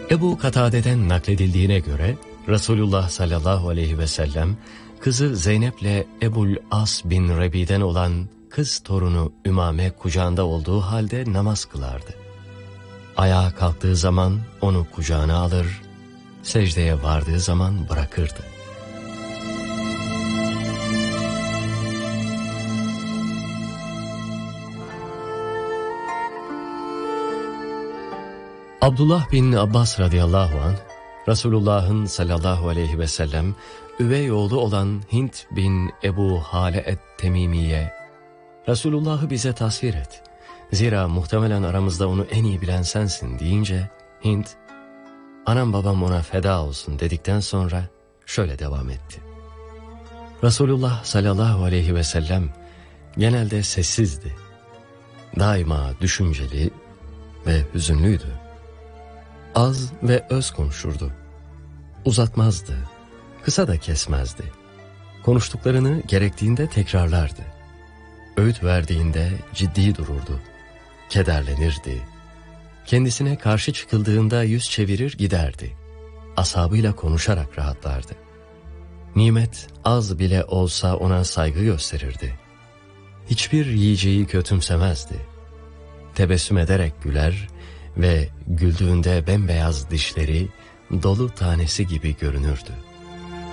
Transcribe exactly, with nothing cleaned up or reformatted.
Ebu Katade'den nakledildiğine göre Resulullah sallallahu aleyhi ve sellem kızı Zeynep'le Ebul As bin Rebi'den olan kız torunu Ümame kucağında olduğu halde namaz kılardı. Ayağa kalktığı zaman onu kucağına alır, secdeye vardığı zaman bırakırdı. Abdullah bin Abbas radıyallahu anh, Resulullah'ın sallallahu aleyhi ve sellem üvey oğlu olan Hint bin Ebu Hale et-Temimiye, Resulullah'ı bize tasvir et, zira muhtemelen aramızda onu en iyi bilen sensin deyince, Hint, anam babam ona feda olsun dedikten sonra şöyle devam etti. Resulullah sallallahu aleyhi ve sellem genelde sessizdi, daima düşünceli ve hüzünlüydü. Az ve öz konuşurdu. Uzatmazdı, kısa da kesmezdi. Konuştuklarını gerektiğinde tekrarlardı. Öğüt verdiğinde ciddi dururdu. Kederlenirdi. Kendisine karşı çıkıldığında yüz çevirir giderdi. Ashabıyla konuşarak rahatlardı. Nimet az bile olsa ona saygı gösterirdi. Hiçbir yiyeceği kötümsemezdi. Tebessüm ederek güler ve güldüğünde bembeyaz dişleri dolu tanesi gibi görünürdü.